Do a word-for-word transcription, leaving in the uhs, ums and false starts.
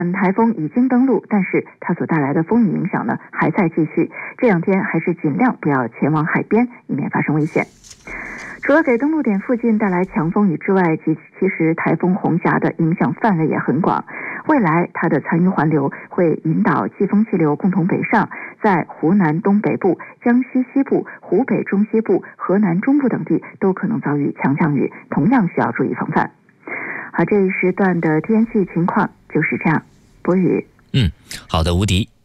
嗯，台风已经登陆，但是它所带来的风雨影响呢还在继续。这两天还是尽量不要前往海边，以免发生危险。除了给登陆点附近带来强风雨之外，其其实台风红霞的影响范围也很广。未来它的残余环流会引导季风气流共同北上，在湖南东北部、江西西部、湖北中西部、河南中部等地都可能遭遇强降雨，同样需要注意防范。好，这一时段的天气情况就是这样。博宇， 嗯，好的，吴迪。